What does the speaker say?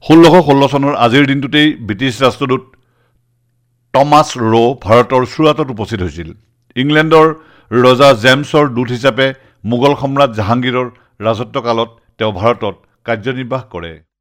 1616 চনৰ আজিৰ দিনটোতেই ব্ৰিটিছ ৰাষ্ট্ৰদূত টমাছ ৰ' ভাৰতৰ চুৰাটত উপস্থিত হৈছিল। ইংলেণ্ডৰ ৰজা জেমছৰ দূত হিচাপে মোগল সম্ৰাট জাহাংগীৰৰ ৰাজত্বকালত তেওঁ ভাৰতত কাৰ্যনিৰ্বাহ কৰে।